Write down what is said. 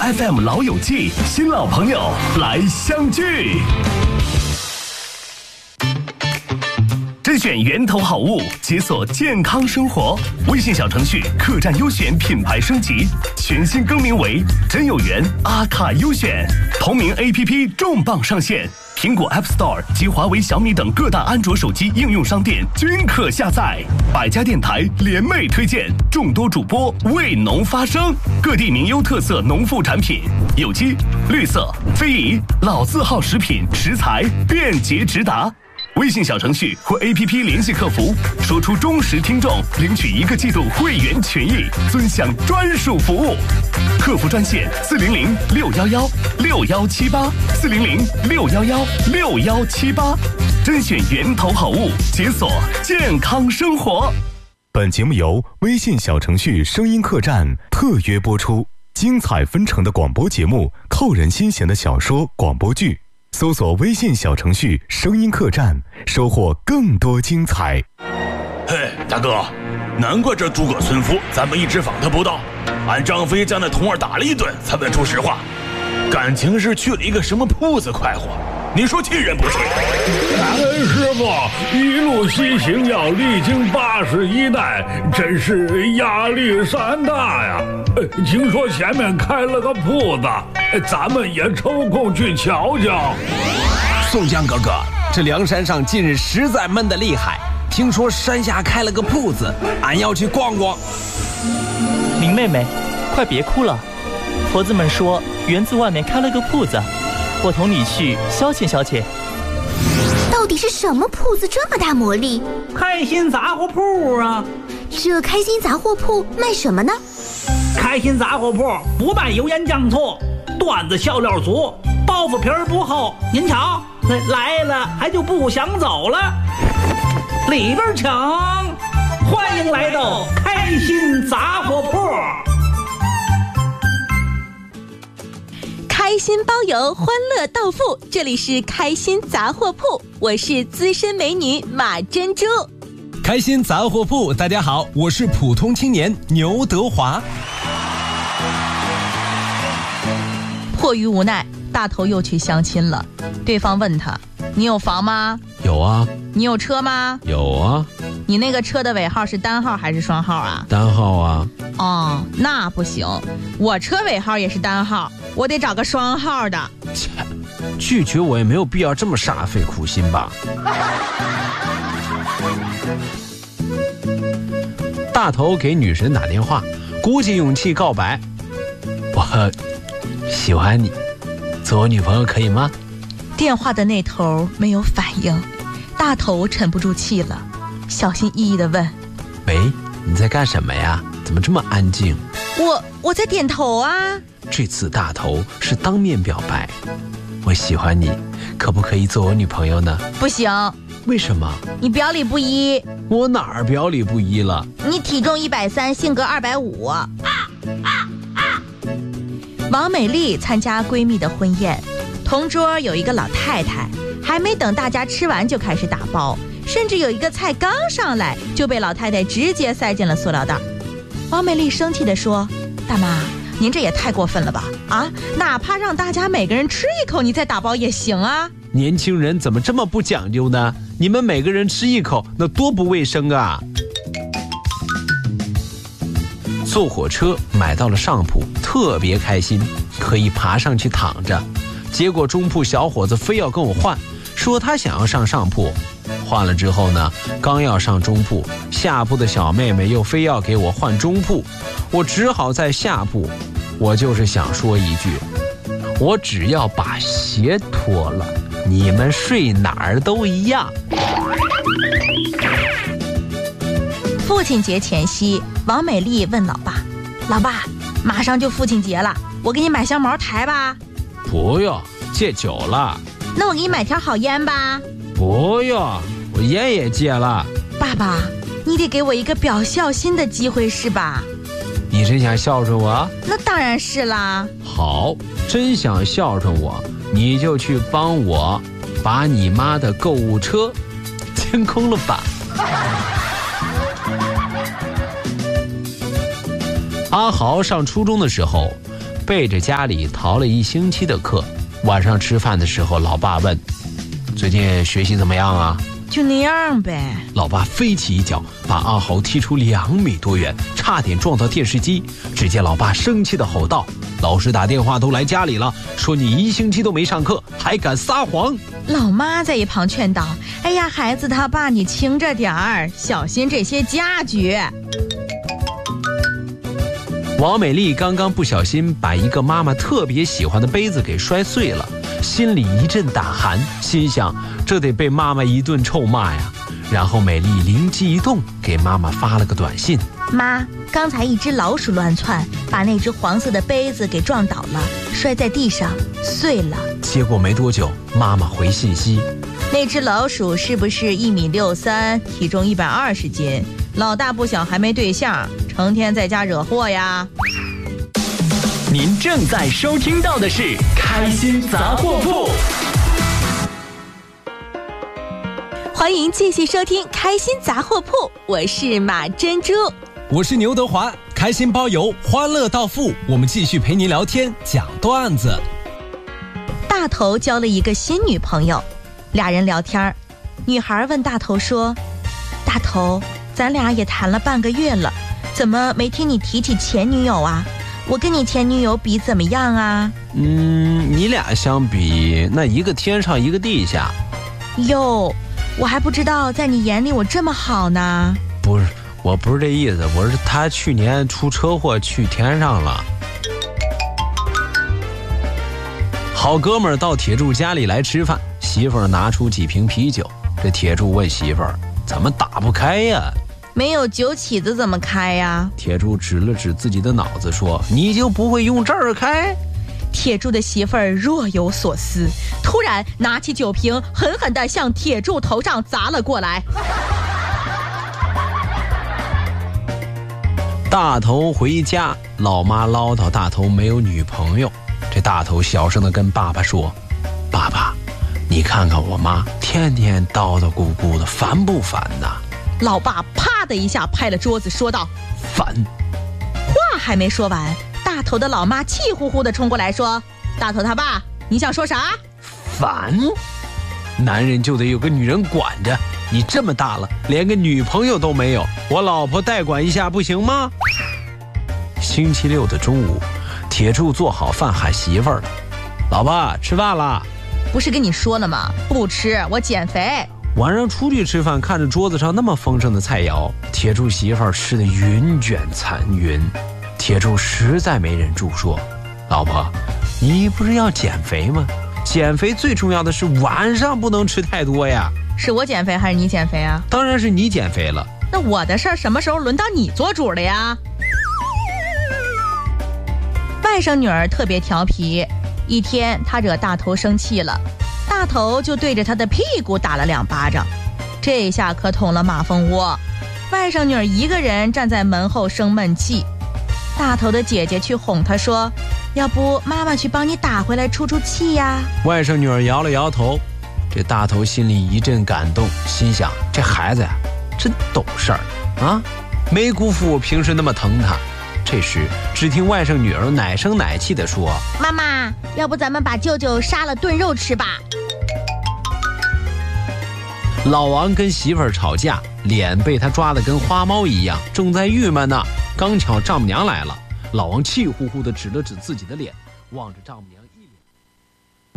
FM 老友记，新老朋友来相聚。甄选源头好物，解锁健康生活。微信小程序客栈优选品牌升级，全新更名为真有缘阿卡优选。同名 APP 重磅上线，苹果 App Store 及华为、小米等各大安卓手机应用商店均可下载。百家电台联袂推荐，众多主播为农发声，各地名优特色农副产品，有机、绿色、非遗、老字号食品食材便捷直达。微信小程序或 APP 联系客服，说出忠实听众，领取1个季度会员权益，尊享专属服务。客服专线400-611-6178，400-611-6178，甄选源头好物，解锁健康生活。 本节目由微信小程序声音客栈特约播出，精彩纷呈的广播节目，扣人心弦的小说广播剧。搜索微信小程序声音客栈，收获更多精彩。 嘿，大哥，难怪这诸葛村夫咱们一直访他不到，俺张飞将那童儿打了一顿才问出实话，感情是去了一个什么铺子快活，你说气人不气？ 师傅一路西行要历经81代，真是压力山大呀。听说前面开了个铺子，咱们也抽空去瞧瞧。 宋江哥哥，这梁山上近日实在闷得厉害，听说山下开了个铺子，俺要去逛逛。 林妹妹，快别哭了，婆子们说园子外面开了个铺子，我同你去消遣消遣。 到底是什么铺子这么大魔力？ 开心杂货铺啊！ 这开心杂货铺卖什么呢？ 开心杂货铺不卖油盐酱醋，段子笑料足，包袱皮儿不厚。您瞧，来了还就不想走了。里边请，欢迎来到开心杂货铺。 开心包邮，欢乐到付，这里是开心杂货铺，我是资深美女马珍珠。 开心杂货铺，大家好，我是普通青年牛德华。 迫于无奈，大头又去相亲了。对方问他：“你有房吗？”“ 有啊。”“ 你有车吗？”“ 有啊。”“ 你那个车的尾号是单号还是双号啊？”“ 单号啊。”“ 哦，那不行，我车尾号也是单号，我得找个双号的。”“ 切，拒绝我也没有必要这么煞费苦心吧。”大头给女神打电话，鼓起勇气告白：“我喜欢你，做我女朋友可以吗？” 电话的那头没有反应，大头沉不住气了，小心翼翼地问：“ 喂，你在干什么呀？怎么这么安静？”“ 我在点头啊。” 这次大头是当面表白：“我喜欢你，可不可以做我女朋友呢？”“ 不行。”“ 为什么？”“ 你表里不一。”“ 我哪儿表里不一了？”“ 你体重130，性格250。”王美丽参加闺蜜的婚宴，同桌有一个老太太，还没等大家吃完就开始打包，甚至有一个菜刚上来就被老太太直接塞进了塑料袋。王美丽生气地说：“大妈，您这也太过分了吧！啊，哪怕让大家每个人吃一口，你再打包也行啊！ 年轻人怎么这么不讲究呢？你们每个人吃一口，那多不卫生啊！”坐火车买到了上铺，特别开心，可以爬上去躺着。结果中铺小伙子非要跟我换，说他想要上上铺。换了之后呢，刚要上中铺，下铺的小妹妹又非要给我换中铺，我只好在下铺。我就是想说一句，我只要把鞋脱了，你们睡哪儿都一样。 父亲节前夕，王美丽问老爸：“老爸，马上就父亲节了，我给你买箱茅台吧。”“ 不用，戒酒了。”“ 那我给你买条好烟吧。”“ 不用，我烟也戒了。”“ 爸爸，你得给我一个表孝心的机会是吧？”“ 你真想孝顺我？”“ 那当然是啦。”“ 好，真想孝顺我，你就去帮我把你妈的购物车清空了吧。”阿豪上初中的时候， 背着家里逃了1星期的课。晚上吃饭的时候，老爸问：“最近学习怎么样啊？” 就那样呗。 老爸飞起一脚，把阿豪踢出2米多远，差点撞到电视机。只见老爸生气地吼道：“老师打电话都来家里了，说你1星期都没上课，还敢撒谎！” 老妈在一旁劝道：“哎呀，孩子他爸，你轻着点儿，小心这些家具。” 王美丽刚刚不小心把一个妈妈特别喜欢的杯子给摔碎了，心里一阵打寒，心想这得被妈妈一顿臭骂呀。然后美丽灵机一动，给妈妈发了个短信：“ 妈，刚才一只老鼠乱窜，把那只黄色的杯子给撞倒了，摔在地上碎了。” 结果没多久，妈妈回信息：“ 那只老鼠是不是1.63米，体重120斤？老大不小还没对象，成天在家惹祸呀。” 您正在收听到的是开心杂货铺。 欢迎继续收听开心杂货铺，我是马珍珠， 我是牛德华。开心包邮，欢乐到付，我们继续陪您聊天讲段子。 大头交了一个新女朋友，俩人聊天，女孩问大头说：“大头，咱俩也谈了半个月了，怎么没听你提起前女友啊？我跟你前女友比怎么样啊？” 你俩相比，那一个天上一个地下。 哟，我还不知道在你眼里我这么好呢。 不是，我不是这意思，我是他去年出车祸去天上了。好哥们儿到铁柱家里来吃饭，媳妇儿拿出几瓶啤酒，这铁柱问媳妇儿：“怎么打不开呀？”“ 没有酒起子怎么开呀？” 铁柱指了指自己的脑子说：“你就不会用这儿开？” 铁柱的媳妇儿若有所思，突然拿起酒瓶狠狠地向铁柱头上砸了过来。 大头回家，老妈唠叨大头没有女朋友。这大头小声地跟爸爸说：“爸爸，你看看我妈，天天叨叨咕咕的，烦不烦呐？” 老爸啪的一下拍了桌子说道：“ 烦！” 话还没说完，大头的老妈气呼呼地冲过来说：“大头他爸，你想说啥？”“ 烦！男人就得有个女人管着，你这么大了，连个女朋友都没有，我老婆代管一下不行吗？”星期六的中午，铁柱做好饭喊媳妇儿了：“老婆，吃饭了。”“ 不是跟你说了吗？不吃，我减肥。” 晚上出去吃饭，看着桌子上那么丰盛的菜肴，铁柱媳妇儿吃得云卷残云。铁柱实在没忍住说：“老婆，你不是要减肥吗？减肥最重要的是晚上不能吃太多呀。”“ 是我减肥还是你减肥啊？”“ 当然是你减肥了。”“ 那我的事儿什么时候轮到你做主了呀？”外甥女儿特别调皮，一天她惹大头生气了，大头就对着她的屁股打了2巴掌，这下可捅了马蜂窝。外甥女儿一个人站在门后生闷气，大头的姐姐去哄她说：“要不妈妈去帮你打回来出出气呀？” 外甥女儿摇了摇头。这大头心里一阵感动，心想：这孩子呀，真懂事儿啊，没辜负我平时那么疼他。这时，只听外甥女儿奶声奶气地说：“ 妈妈，要不咱们把舅舅杀了炖肉吃吧？” 老王跟媳妇儿吵架，脸被他抓得跟花猫一样，正在郁闷呢。刚巧丈母娘来了，老王气呼呼地指了指自己的脸，望着丈母娘一脸。